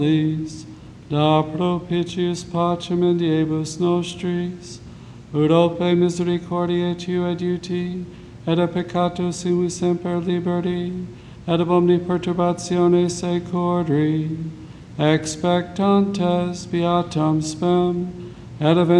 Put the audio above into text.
da propitius pacem in diebus nostris, ut ope misericordiae tu adiuti, et a peccatus simus semper liberti, et ab omni perturbatione securri, expectantes beatam spem, et